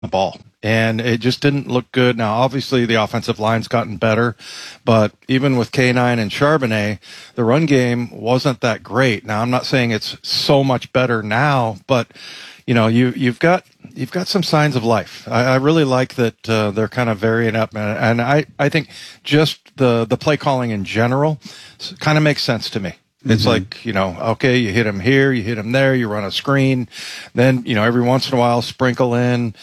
the ball. And it just didn't look good. Now, obviously, the offensive line's gotten better, but even with K9 and Charbonnet, the run game wasn't that great. Now, I'm not saying it's so much better now, but you've got some signs of life. I really like that they're kind of varying up, and I think just the play calling in general kind of makes sense to me. It's like, okay, you hit him here, you hit him there, you run a screen. Then, every once in a while, sprinkle in,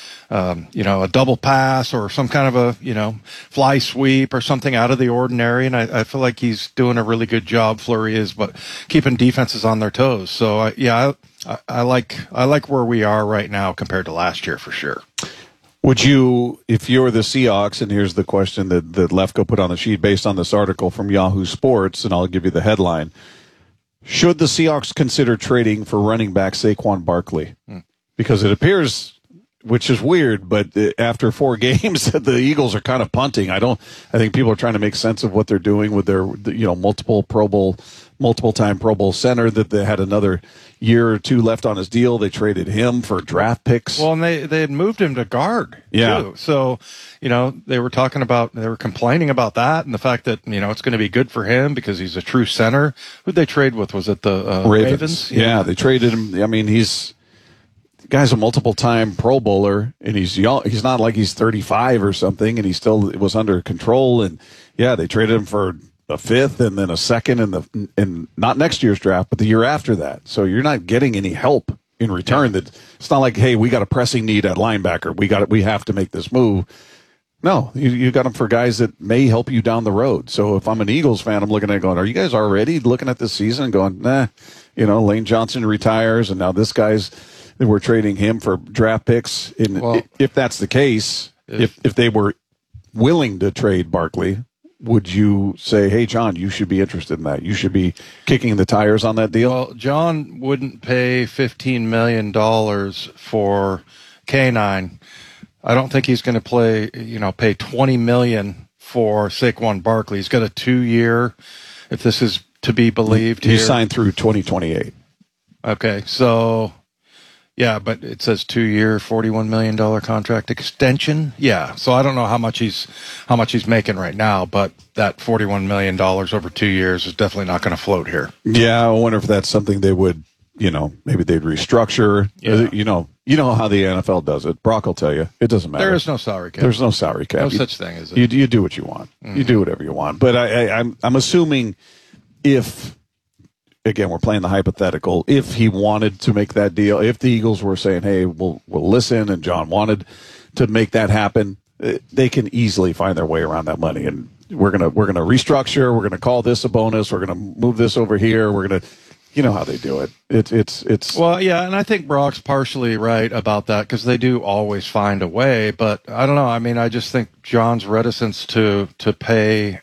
a double pass or some kind of a, fly sweep or something out of the ordinary. And I feel like he's doing a really good job, Fleury is, but keeping defenses on their toes. So, I like where we are right now compared to last year for sure. Would you, if you're the Seahawks, and here's the question that Lefko put on the sheet based on this article from Yahoo Sports, and I'll give you the headline. Should the Seahawks consider trading for running back Saquon Barkley? Because it appears, which is weird, but after 4 games, the Eagles are kind of punting. I think people are trying to make sense of what they're doing with their, multiple time Pro Bowl center that they had another year or 2 left on his deal. They traded him for draft picks. Well, and they had moved him to guard, too. So, they were complaining about that and the fact that, it's going to be good for him because he's a true center. Who'd they trade with? Was it the Ravens? Yeah, they traded him. I mean, the guy's a multiple-time Pro Bowler, and he's young. He's not like he's 35 or something, and he still was under control. And, yeah, they traded him for a 5th and then a 2nd in not next year's draft, but the year after that. So you're not getting any help in return. That it's not like, hey, we got a pressing need at linebacker. We have to make this move. No, you got them for guys that may help you down the road. So if I'm an Eagles fan, I'm looking at it going, are you guys already looking at this season and going, nah, Lane Johnson retires and now this guy's, we're trading him for draft picks. If that's the case, if they were willing to trade Barkley, would you say, hey, John, you should be interested in that? You should be kicking the tires on that deal? Well, John wouldn't pay $15 million for K9. I don't think he's going to pay $20 million for Saquon Barkley. He's got a 2-year, if this is to be believed. He signed through 2028. Okay, so... Yeah, but it says 2-year, $41 million contract extension. Yeah, so I don't know how much he's making right now, but that $41 million over 2 years is definitely not going to float here. Yeah, I wonder if that's something they would, maybe they'd restructure. Yeah. You know how the NFL does it. Brock will tell you it doesn't matter. There is no salary cap. There's no salary cap. No such thing as it. You do what you want. You do whatever you want. But I'm assuming if. Again, we're playing the hypothetical. If he wanted to make that deal, if the Eagles were saying, hey, we'll listen, and John wanted to make that happen, they can easily find their way around that money. And we're gonna restructure. We're gonna call this a bonus. We're gonna move this over here. We're gonna, how they do it. It's well, yeah, and I think Brock's partially right about that because they do always find a way. But I don't know. I mean, I just think John's reticence to pay.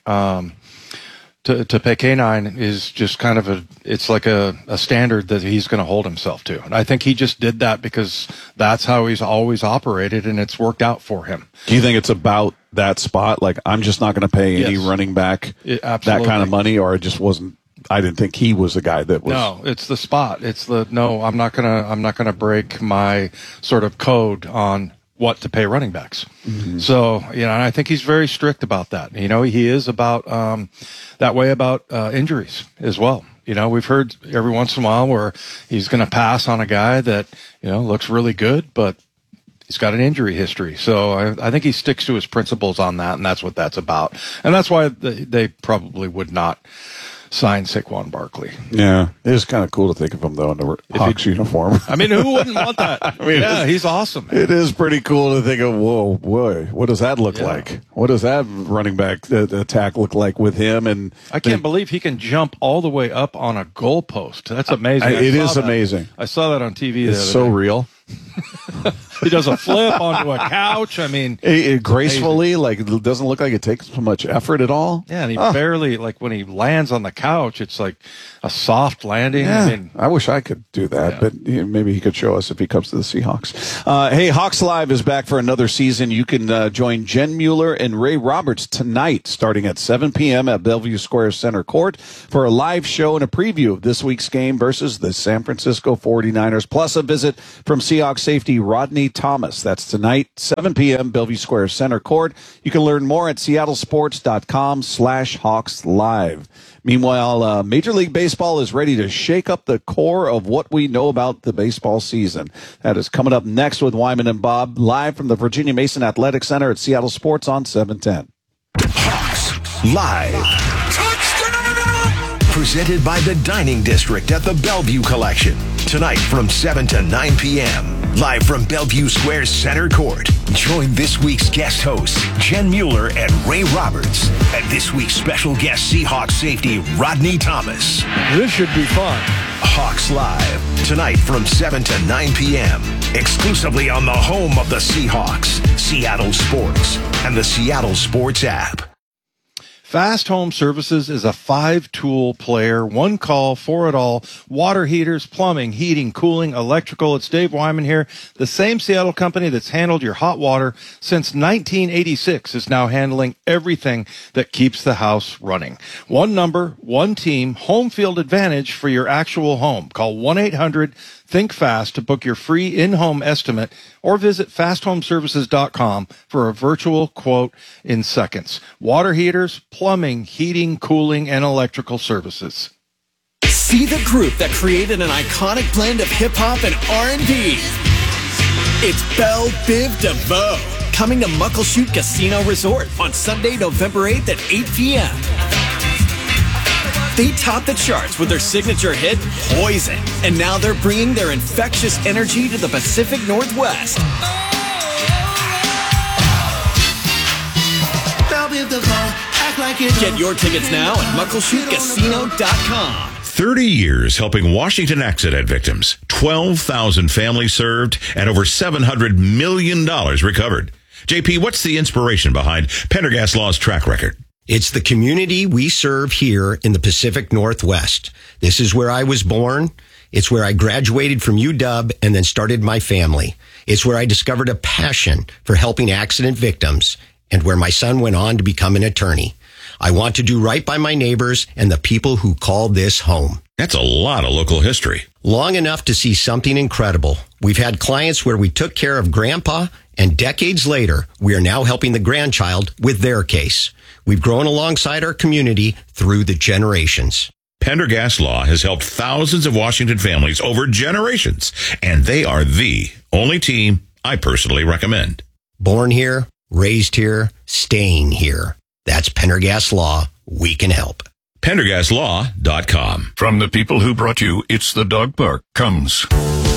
To pay K9 is just kind of it's like a standard that he's going to hold himself to. And I think he just did that because that's how he's always operated and it's worked out for him. Do you think it's about that spot? Like, I'm just not going to pay any running back that kind of money, or it just wasn't, I didn't think he was the guy that was. No, it's the spot. I'm not going to break my sort of code on what to pay running backs. Mm-hmm. So, and I think he's very strict about that. He is about that way about injuries as well. We've heard every once in a while where he's going to pass on a guy that, looks really good, but he's got an injury history. So I think he sticks to his principles on that, and that's what that's about. And that's why they probably would not sign Saquon Barkley. Yeah, it is kind of cool to think of him, though, in the Hawks uniform. I mean, who wouldn't want that? He's awesome, man. It is pretty cool to think of, whoa, boy, what does that look like? What does that running back attack look like with him? And I can't believe he can jump all the way up on a goalpost. That's amazing. It is amazing. I saw that on TV. It's so real. He does a flip onto a couch. I mean, it gracefully, amazing. Like, it doesn't look like it takes so much effort at all. Yeah, and he barely, like, when he lands on the couch, it's like a soft landing. Yeah, I wish I could do that, but maybe he could show us if he comes to the Seahawks. Hey, Hawks Live is back for another season. You can join Jen Mueller and Ray Roberts tonight, starting at 7 p.m. at Bellevue Square Center Court for a live show and a preview of this week's game versus the San Francisco 49ers, plus a visit from Seahawks safety Rodney Thomas. That's tonight, 7 p.m., Bellevue Square Center Court. You can learn more at seattlesports.com/Hawks Live. Meanwhile, Major League Baseball is ready to shake up the core of what we know about the baseball season. That is coming up next with Wyman and Bob, live from the Virginia Mason Athletic Center at Seattle Sports on 710. Hawks Live. Touchdown! Presented by the Dining District at the Bellevue Collection. Tonight from 7 to 9 p.m. Live from Bellevue Square Center Court. Join this week's guest hosts, Jen Mueller and Ray Roberts. And this week's special guest Seahawks safety, Rodney Thomas. This should be fun. Hawks Live. Tonight from 7 to 9 p.m. Exclusively on the home of the Seahawks, Seattle Sports, and the Seattle Sports app. Fast Home Services is a 5-tool player, one call for it all. Water heaters, plumbing, heating, cooling, electrical. It's Dave Wyman here. The same Seattle company that's handled your hot water since 1986 is now handling everything that keeps the house running. One number, one team, home field advantage for your actual home. Call 1-800-THINK FAST to book your free in-home estimate or visit fasthomeservices.com for a virtual quote in seconds. Water heaters, plumbing, heating, cooling, and electrical services. See the group that created an iconic blend of hip-hop and R&B. It's Belle Biv DeVoe, coming to Muckleshoot Casino Resort on Sunday, November 8th at 8 p.m. They topped the charts with their signature hit, Poison, and now they're bringing their infectious energy to the Pacific Northwest. Get your tickets now at muckleshootcasino.com. 30 years helping Washington accident victims, 12,000 families served, and over $700 million recovered. JP, what's the inspiration behind Pendergast Law's track record? It's the community we serve here in the Pacific Northwest. This is where I was born. It's where I graduated from UW and then started my family. It's where I discovered a passion for helping accident victims and where my son went on to become an attorney. I want to do right by my neighbors and the people who call this home. That's a lot of local history. Long enough to see something incredible. We've had clients where we took care of Grandpa, and decades later, we are now helping the grandchild with their case. We've grown alongside our community through the generations. Pendergast Law has helped thousands of Washington families over generations, and they are the only team I personally recommend. Born here, raised here, staying here. That's Pendergast Law. We can help. PendergastLaw.com. From the people who brought you It's the Dog Park comes